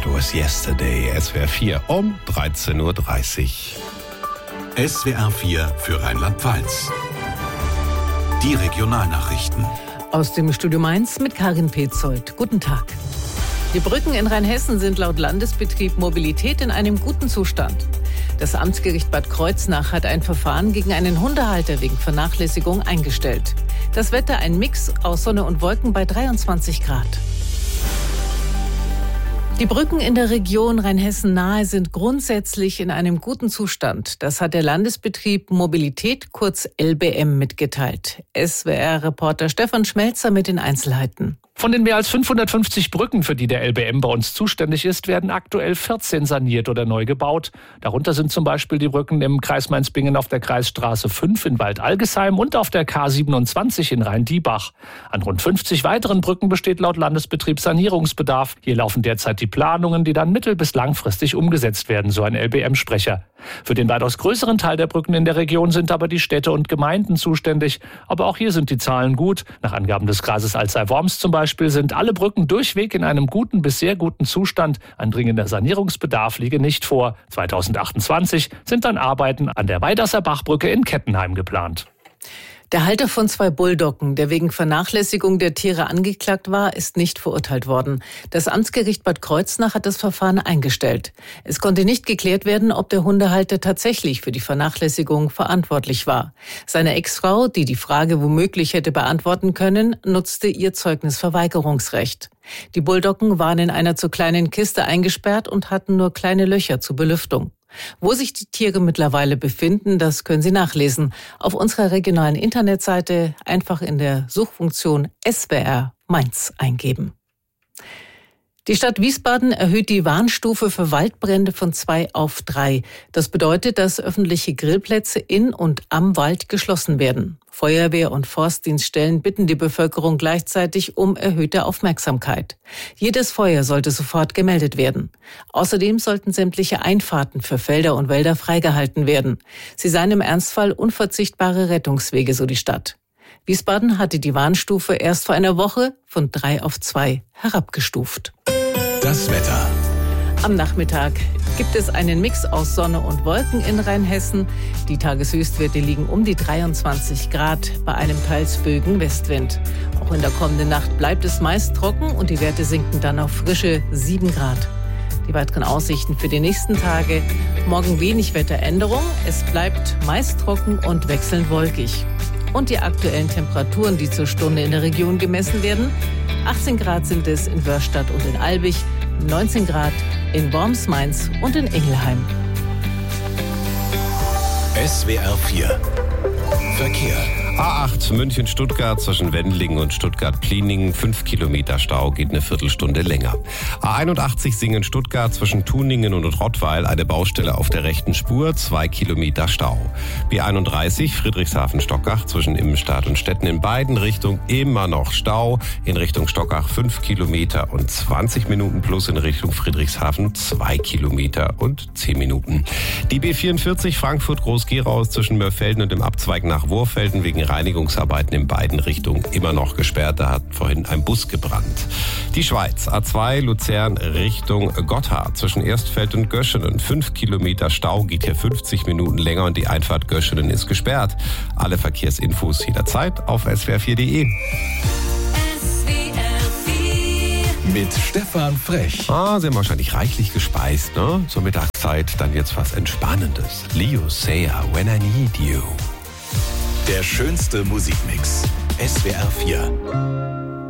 That Was Yesterday. SWR 4 um 13.30 Uhr. SWR 4 für Rheinland-Pfalz. Die Regionalnachrichten. Aus dem Studio Mainz mit Karin Petzold. Guten Tag. Die Brücken in Rheinhessen sind laut Landesbetrieb Mobilität in einem guten Zustand. Das Amtsgericht Bad Kreuznach hat ein Verfahren gegen einen Hundehalter wegen Vernachlässigung eingestellt. Das Wetter ein Mix aus Sonne und Wolken bei 23 Grad. Die Brücken in der Region Rheinhessen-Nahe sind grundsätzlich in einem guten Zustand. Das hat der Landesbetrieb Mobilität, kurz LBM, mitgeteilt. SWR-Reporter Stefan Schmelzer mit den Einzelheiten. Von den mehr als 550 Brücken, für die der LBM bei uns zuständig ist, werden aktuell 14 saniert oder neu gebaut. Darunter sind zum Beispiel die Brücken im Kreis Mainz-Bingen auf der Kreisstraße 5 in Waldalgesheim und auf der K27 in Rhein-Diebach. An rund 50 weiteren Brücken besteht laut Landesbetrieb Sanierungsbedarf. Hier laufen derzeit die Planungen, die dann mittel- bis langfristig umgesetzt werden, so ein LBM-Sprecher. Für den weitaus größeren Teil der Brücken in der Region sind aber die Städte und Gemeinden zuständig. Aber auch hier sind die Zahlen gut. Nach Angaben des Kreises Alzey-Worms zum Beispiel sind alle Brücken durchweg in einem guten bis sehr guten Zustand. Ein dringender Sanierungsbedarf liege nicht vor. 2028 sind dann Arbeiten an der Weidasser Bachbrücke in Kettenheim geplant. Der Halter von 2 Bulldoggen, der wegen Vernachlässigung der Tiere angeklagt war, ist nicht verurteilt worden. Das Amtsgericht Bad Kreuznach hat das Verfahren eingestellt. Es konnte nicht geklärt werden, ob der Hundehalter tatsächlich für die Vernachlässigung verantwortlich war. Seine Ex-Frau, die die Frage womöglich hätte beantworten können, nutzte ihr Zeugnisverweigerungsrecht. Die Bulldoggen waren in einer zu kleinen Kiste eingesperrt und hatten nur kleine Löcher zur Belüftung. Wo sich die Tiere mittlerweile befinden, das können Sie nachlesen. Auf unserer regionalen Internetseite einfach in der Suchfunktion SWR Mainz eingeben. Die Stadt Wiesbaden erhöht die Warnstufe für Waldbrände von 2 auf 3. Das bedeutet, dass öffentliche Grillplätze in und am Wald geschlossen werden. Feuerwehr- und Forstdienststellen bitten die Bevölkerung gleichzeitig um erhöhte Aufmerksamkeit. Jedes Feuer sollte sofort gemeldet werden. Außerdem sollten sämtliche Einfahrten für Felder und Wälder freigehalten werden. Sie seien im Ernstfall unverzichtbare Rettungswege, so die Stadt. Wiesbaden hatte die Warnstufe erst vor einer Woche von 3 auf 2 herabgestuft. Das Wetter. Am Nachmittag gibt es einen Mix aus Sonne und Wolken in Rheinhessen. Die Tageshöchstwerte liegen um die 23 Grad bei einem teils böigen Westwind. Auch in der kommenden Nacht bleibt es meist trocken und die Werte sinken dann auf frische 7 Grad. Die weiteren Aussichten für die nächsten Tage. Morgen wenig Wetteränderung. Es bleibt meist trocken und wechselnd wolkig. Und die aktuellen Temperaturen, die zur Stunde in der Region gemessen werden. 18 Grad sind es in Wörstadt und in Albig, 19 Grad in Worms, Mainz und in Ingelheim. SWR 4 Verkehr. A8 München-Stuttgart zwischen Wendlingen und Stuttgart-Pliningen. 5 Kilometer Stau, geht eine Viertelstunde länger. A81 Singen-Stuttgart zwischen Tuningen und Rottweil. Eine Baustelle auf der rechten Spur. 2 Kilometer Stau. B31 Friedrichshafen-Stockach zwischen Immenstadt und Stetten in beiden Richtungen immer noch Stau. In Richtung Stockach 5 Kilometer und 20 Minuten plus in Richtung Friedrichshafen 2 Kilometer und 10 Minuten. Die B44 Frankfurt-Groß-Gerau zwischen Mörfelden und dem Abzweig nach Worfelden wegen Reinigungsarbeiten in beiden Richtungen immer noch gesperrt. Da hat vorhin ein Bus gebrannt. Die Schweiz, A2 Luzern Richtung Gotthard zwischen Erstfeld und Göschenen. 5 Kilometer Stau, geht hier 50 Minuten länger und die Einfahrt Göschenen ist gesperrt. Alle Verkehrsinfos jederzeit auf swr4.de. Mit Stefan Frech. Sie haben wahrscheinlich reichlich gespeist, ne? Zur Mittagszeit dann jetzt was Entspannendes. Leo Sayer, When I Need You. Der schönste Musikmix. SWR 4.